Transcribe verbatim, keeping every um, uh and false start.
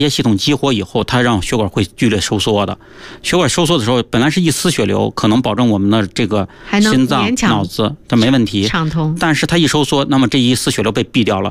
液系统激活以后，它让血管会剧烈收缩的。血管收缩的时候，本来是一丝血流，可能保证我们的这个心脏、脑子它没问题， 畅通。 但是它一收缩，那么这一丝血流被闭掉了，